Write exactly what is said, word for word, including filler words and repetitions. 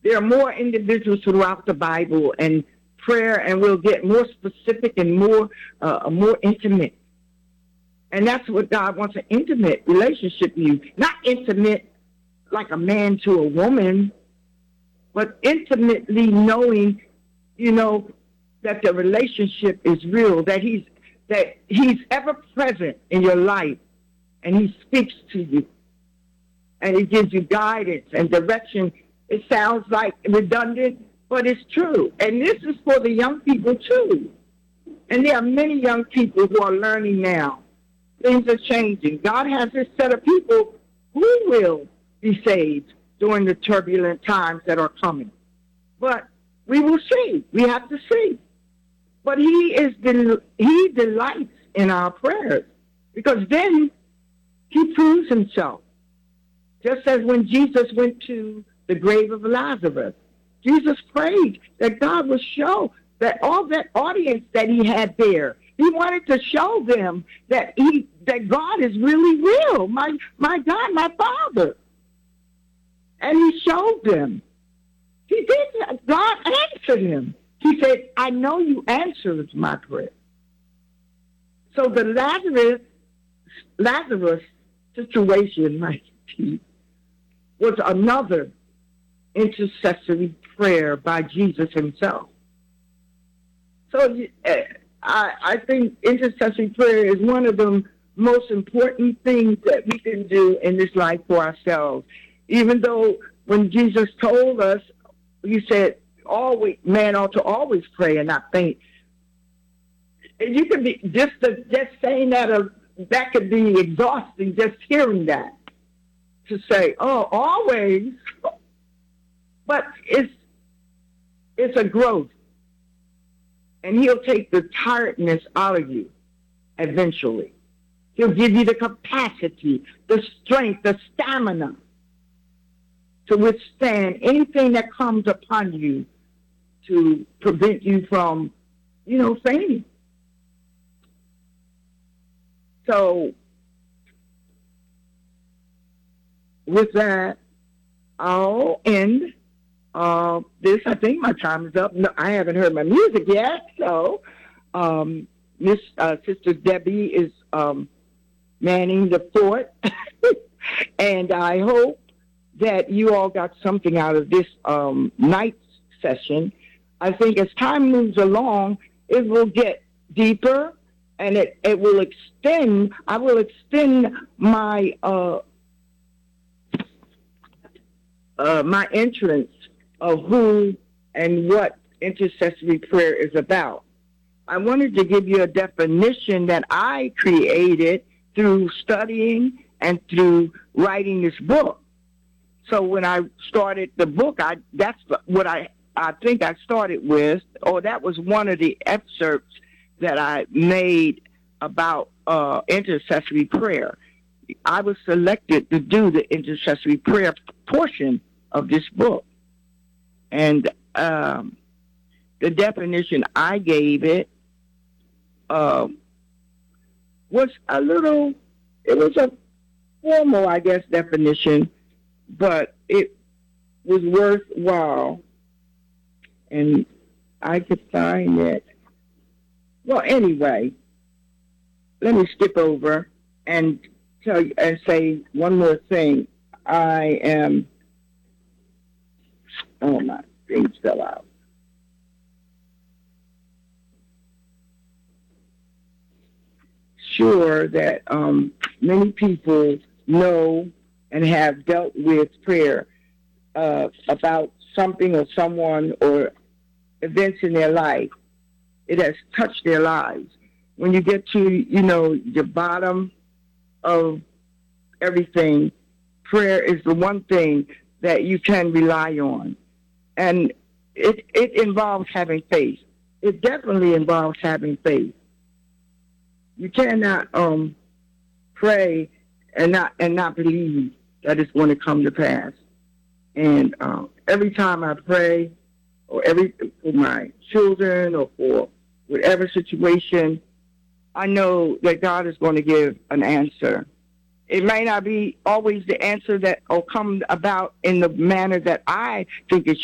There are more individuals throughout the Bible and prayer, and we'll get more specific and more uh, more intimate. And that's what God wants, an intimate relationship with you. Not intimate like a man to a woman, but intimately knowing, you know, that the relationship is real, that he's that he's ever present in your life, and he speaks to you, and he gives you guidance and direction. It sounds like redundant, but it's true. And this is for the young people too. And there are many young people who are learning now. Things are changing. God has this set of people who will be saved during the turbulent times that are coming. But we will see. We have to see. But he is del- he delights in our prayers, because then he proves himself. Just as when Jesus went to the grave of Lazarus, Jesus prayed that God would show that all that audience that he had there, he wanted to show them that he that God is really real. My my God, my Father. And he showed them. He did that. God answered him. He said, I know you answered my prayer. So the Lazarus Lazarus situation, my teeth, was another intercessory prayer by Jesus himself. So uh, I, I think intercessory prayer is one of the most important things that we can do in this life for ourselves. Even though when Jesus told us, he said, always, man ought to always pray and not faint. And you can be, just, the, just saying that, uh, that could be exhausting, just hearing that. To say, oh, always. But it's, it's a growth. And he'll take the tiredness out of you eventually. He'll give you the capacity, the strength, the stamina to withstand anything that comes upon you to prevent you from, you know, fainting. So, with that, I'll end uh, this. I think my time is up. No, I haven't heard my music yet. So, um, Miss uh, Sister Debbie is um, manning the fort. And I hope that you all got something out of this um, night session. I think as time moves along, it will get deeper, and it, it will extend. I will extend my uh, uh, my entrance of who and what intercessory prayer is about. I wanted to give you a definition that I created through studying and through writing this book. So when I started the book, I that's what I, I think I started with, or that was one of the excerpts that I made about uh, intercessory prayer. I was selected to do the intercessory prayer portion of this book. And um, the definition I gave it uh, was a little, it was a formal, I guess, definition, but it was worthwhile. And I could find it. Well, anyway, let me skip over and tell you and say one more thing. I am, oh, my page fell out. Sure that um, many people know and have dealt with prayer uh, about something or someone or events in their life. It has touched their lives. When you get to, you know, the bottom of everything, prayer is the one thing that you can rely on. And it, it involves having faith. It definitely involves having faith. You cannot um, pray and not and not believe that it's going to come to pass. And um, every time I pray, or every for my children, or for whatever situation, I know that God is going to give an answer. It may not be always the answer that will come about in the manner that I think it